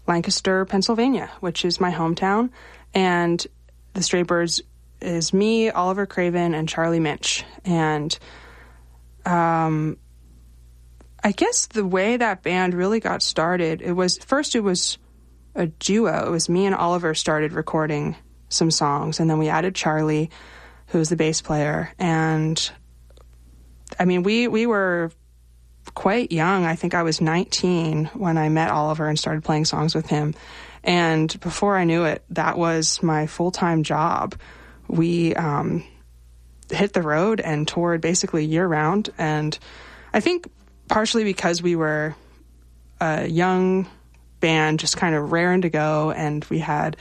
Lancaster, Pennsylvania, which is my hometown. And the Stray Birds is me, Oliver Craven, and Charlie Minch. And I guess the way that band really got started, it was a duo. It was me and Oliver started recording some songs, and then we added Charlie, who was the bass player. And I mean, we were quite young. I think I was 19 when I met Oliver and started playing songs with him. And before I knew it, that was my full-time job. We hit the road and toured basically year-round. And I think partially because we were a young band, just kind of raring to go, and we had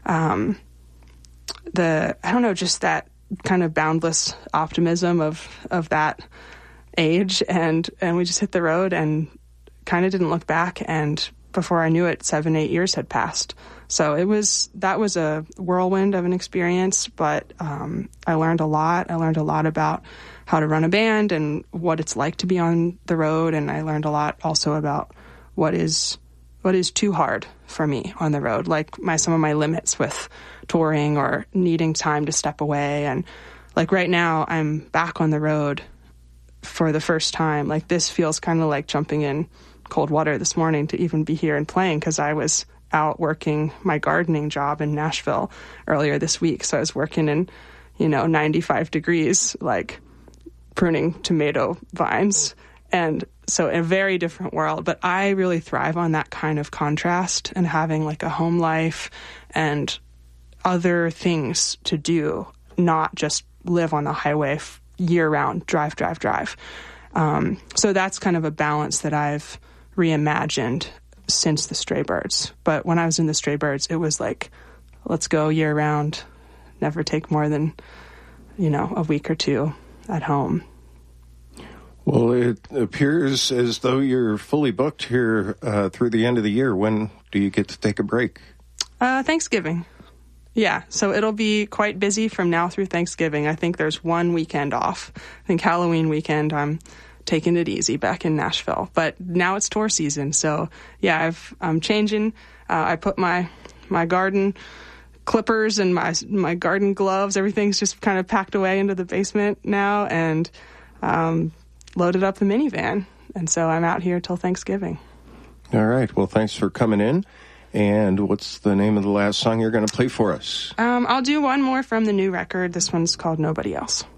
just that kind of boundless optimism of that age, and we just hit the road and kind of didn't look back. And before I knew it, 7-8 years had passed. So that was a whirlwind of an experience, but I learned a lot. I learned a lot about how to run a band and what it's like to be on the road, and I learned a lot also about what is too hard for me on the road, like some of my limits with touring or needing time to step away. And like right now, I'm back on the road for the first time. Like this feels kind of like jumping in cold water this morning to even be here and playing, because I was out working my gardening job in Nashville earlier this week. So I was working in, 95 degrees, like pruning tomato vines. And so a very different world. But I really thrive on that kind of contrast and having like a home life and other things to do, not just live on the highway year round, drive. So that's kind of a balance that I've reimagined since the Stray Birds. But when I was in the Stray Birds, it was like, let's go year round, never take more than, a week or two at home. Well, it appears as though you're fully booked here through the end of the year. When do you get to take a break? Thanksgiving. Yeah, so it'll be quite busy from now through Thanksgiving. I think there's one weekend off. I think Halloween weekend I'm taking it easy back in Nashville. But now it's tour season, so yeah, I'm changing. I put my garden clippers and my garden gloves. Everything's just kind of packed away into the basement now, and loaded up the minivan. And so I'm out here till Thanksgiving. All right. Well, thanks for coming in. And what's the name of the last song you're going to play for us? I'll do one more from the new record. This one's called Nobody Else.